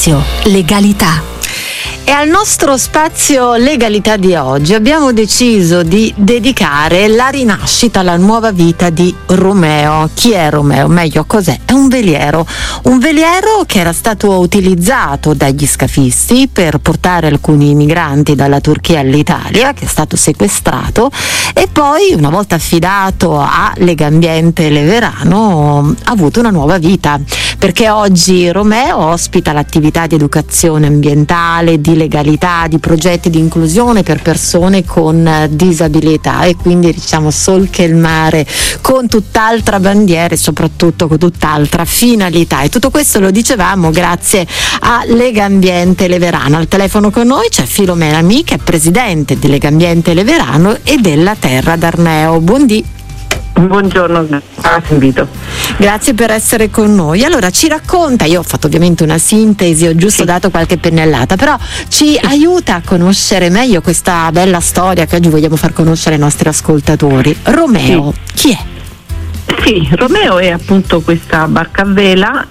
spazio legalità. E al nostro spazio legalità di oggi abbiamo deciso di dedicare la rinascita alla nuova vita di Romeo. Chi è Romeo? Meglio, cos'è? È un veliero che era stato utilizzato dagli scafisti per portare alcuni migranti dalla Turchia all'Italia, che è stato sequestrato e poi, una volta affidato a Legambiente Leverano, ha avuto una nuova vita, perché oggi Romeo ospita l'attività di educazione ambientale, di legalità, di progetti di inclusione per persone con disabilità, e quindi solca il mare con tutt'altra bandiera e soprattutto con tutt'altra finalità. E tutto questo lo dicevamo grazie a Legambiente Leverano. Al telefono con noi c'è Filomena Ami, che è presidente di Legambiente Leverano e della Terra d'Arneo. Buongiorno, grazie invito. Grazie per essere con noi. Allora, ci racconta, io ho fatto ovviamente una sintesi, ho giusto dato qualche pennellata, però ci aiuta a conoscere meglio questa bella storia che oggi vogliamo far conoscere ai nostri ascoltatori. Romeo, chi è? Sì, Romeo è appunto questa barca a vela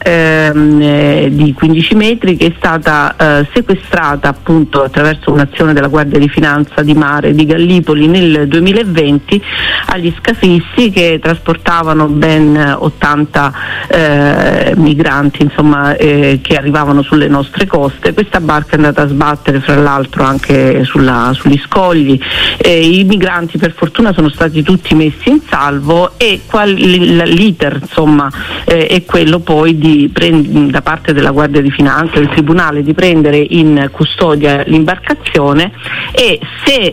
di 15 metri che è stata sequestrata appunto attraverso un'azione della Guardia di Finanza di Mare di Gallipoli nel 2020 agli scafisti che trasportavano ben 80 migranti che arrivavano sulle nostre coste. Questa barca è andata a sbattere fra l'altro anche sugli scogli. I migranti per fortuna sono stati tutti messi in salvo e l'iter è quello poi da parte della Guardia di Finanza, del Tribunale, di prendere in custodia l'imbarcazione e se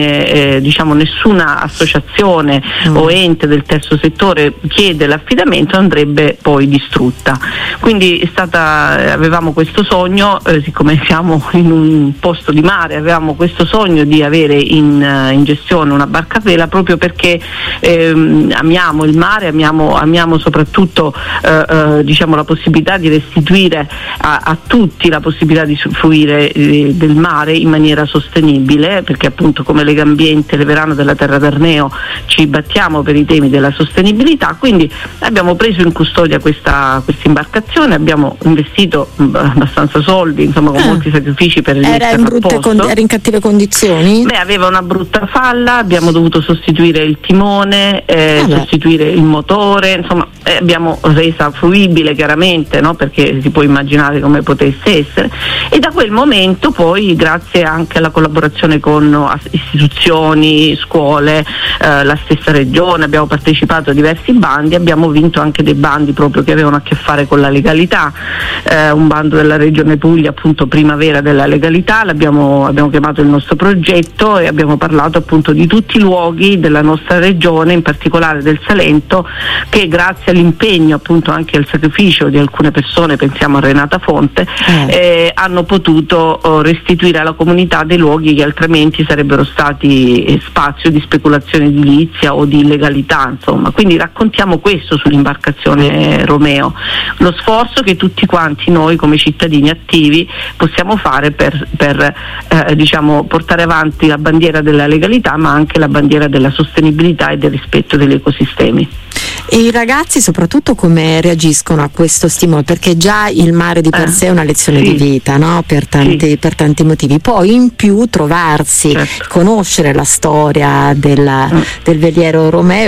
nessuna associazione o ente del terzo settore chiede l'affidamento, andrebbe poi distrutta. Quindi avevamo questo sogno, siccome siamo in un posto di mare, avevamo questo sogno di avere in gestione una barca a vela, proprio perché amiamo il mare, amiamo soprattutto la possibilità di restituire a tutti la possibilità di fruire del mare in maniera sostenibile, perché appunto come Legambiente Leverano della Terra d'Arneo ci battiamo per i temi della sostenibilità. Quindi abbiamo preso in custodia questa imbarcazione, abbiamo investito abbastanza soldi, con molti sacrifici per rimetterla a posto. Era in cattive condizioni? Aveva una brutta falla, abbiamo dovuto sostituire il timone, sostituire il motore, abbiamo resa fruibile chiaramente, perché si può immaginare come potesse essere, e da quel momento poi, grazie anche alla collaborazione con istituzioni, scuole, la stessa regione, abbiamo partecipato a diversi bandi, abbiamo vinto anche dei bandi proprio che avevano a che fare con la legalità, un bando della Regione Puglia, appunto Primavera della Legalità, abbiamo chiamato il nostro progetto e abbiamo parlato appunto di tutti i luoghi della nostra regione, in particolare del Salento, che grazie all'impegno appunto anche al sacrificio di alcune persone, pensiamo a Renata Fonte, hanno potuto restituire alla comunità dei luoghi che altrimenti sarebbero stati spazio di speculazione edilizia o di illegalità, Quindi raccontiamo questo sull'imbarcazione Romeo, lo sforzo che tutti quanti noi come cittadini attivi possiamo fare per portare avanti la bandiera della legalità, ma anche la bandiera della sostenibilità e del rispetto degli ecosistemi. E i ragazzi soprattutto come reagiscono a questo stimolo? Perché già il mare di per sé è una lezione di vita, per tanti motivi. Poi in più trovarsi, conoscere la storia del veliero Romeo